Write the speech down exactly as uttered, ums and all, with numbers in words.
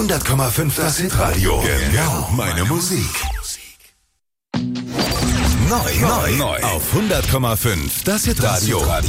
hundert Komma fünf das Hitradio. Genau meine Musik. Neu, neu, neu. Auf hundert Komma fünf das Hitradio.